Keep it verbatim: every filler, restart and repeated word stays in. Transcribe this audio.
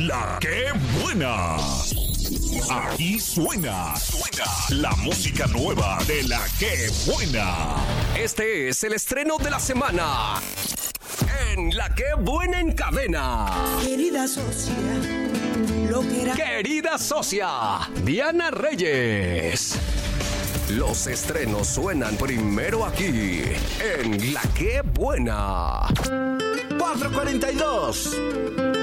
La que buena. Aquí suena, suena la música nueva de La que buena. Este es el estreno de la semana en La que buena en cadena. Querida socia, lo que era. Querida socia, Diana Reyes. Los estrenos suenan primero aquí, en La que buena. cuatro cuarenta y dos.